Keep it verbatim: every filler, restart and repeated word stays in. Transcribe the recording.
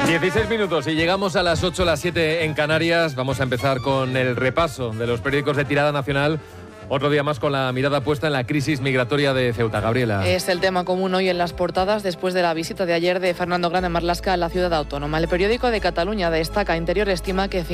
dieciséis minutos y llegamos a las ocho, las siete en Canarias. Vamos a empezar con el repaso de los periódicos de tirada nacional. Otro día más con la mirada puesta en la crisis migratoria de Ceuta. Gabriela. Es el tema común hoy en las portadas después de la visita de ayer de Fernando Grande Marlaska a la ciudad autónoma. El periódico de Cataluña destaca: Interior estima que